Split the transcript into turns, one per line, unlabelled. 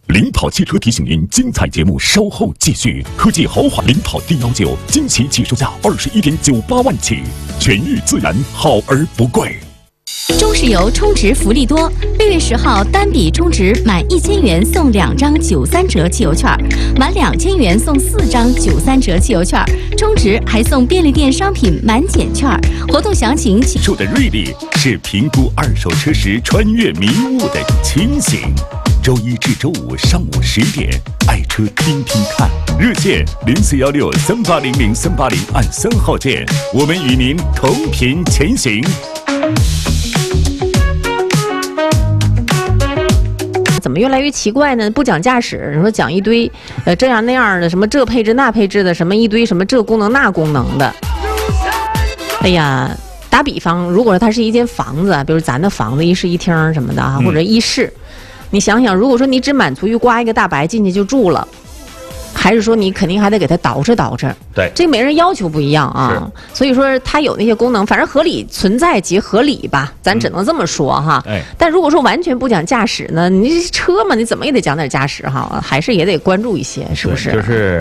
领跑汽车提醒您，精彩节目稍后继续。科技豪华领跑 D19，惊喜起售价21.98万起，全域自然，好而不贵。
中石油充值福利多，6月10号单笔充值满1000元送2张93折汽油券，满2000元送4张93折汽油券，充值还送便利店商品满减券。活动详情请。
受的锐利是评估二手车时穿越迷雾的清醒。周一至周五上午10点，爱车听听看，热线041638000380，按3号键，我们与您同频前行。
怎么越来越奇怪呢？不讲驾驶，你说讲一堆，这样那样的，什么这配置那配置的，什么一堆什么这功能那功能的。哎呀，打比方，如果说它是一间房子，比如咱的房子一室一厅什么的啊，或者一室，你想想，如果说你只满足于刮一个大白进去就住了。还是说你肯定还得给它捯饬，
对，
这每人要求不一样啊。所以说它有那些功能，反正合理存在即合理吧，咱只能这么说哈。但如果说完全不讲驾驶呢，你车嘛，你怎么也得讲点驾驶哈，还是也得关注一些，是不是？
就是。